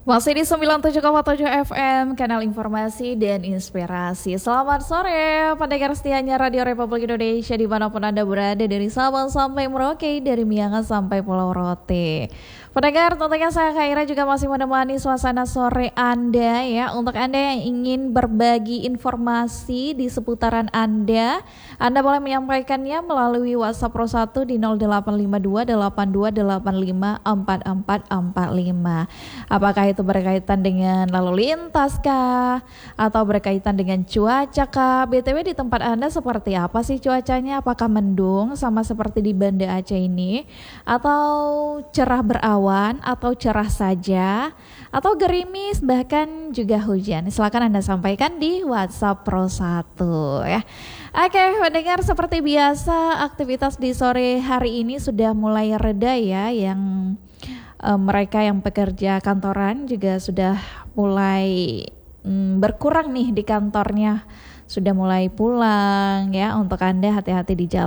Masih di 97,7 FM, kanal informasi dan inspirasi. Selamat sore, pendengar setianya Radio Republik Indonesia dimanapun Anda berada, dari Sabang sampai Merauke, dari Miangas sampai Pulau Rote. Pendengar, tentunya saya Khaira juga masih menemani suasana sore Anda ya. Untuk Anda yang ingin berbagi informasi di seputaran Anda boleh menyampaikannya melalui WhatsApp Pro 1 di 0852 8285 4445. Apakah itu berkaitan dengan lalu lintas kah? Atau berkaitan dengan cuaca kah? BTW di tempat Anda seperti apa sih cuacanya? Apakah mendung sama seperti di Banda Aceh ini? Atau cerah berawan? Atau cerah saja? Atau gerimis bahkan juga hujan? Silakan Anda sampaikan di WhatsApp Pro 1 ya. Oke, pendengar, seperti biasa aktivitas di sore hari ini sudah mulai reda ya. Yang mereka yang pekerja kantoran juga sudah mulai berkurang nih di kantornya, sudah mulai pulang ya. Untuk Anda hati-hati di jalan.